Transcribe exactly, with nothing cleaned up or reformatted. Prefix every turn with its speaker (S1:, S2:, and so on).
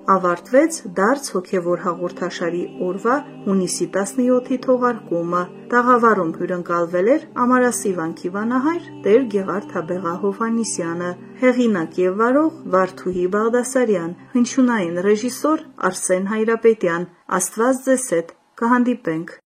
S1: ավարտվեց դարձ հոգևոր հաղորդաշարի օրվա հունիսի տասնյոթի թողարկումը։ Տաղավարում հյուրընկալվել էր Ամարասի վանքի վանահայր Տեր Գեղարդ Աբեղա Հովհաննիսյանը, հեղինակ եւ վարող Վարդուհի Բաղդասարյան, հնչյունային ռեժիսոր Արսեն Հայրապետյան։ Աստված ձեզ հետ, կհանդիպենք։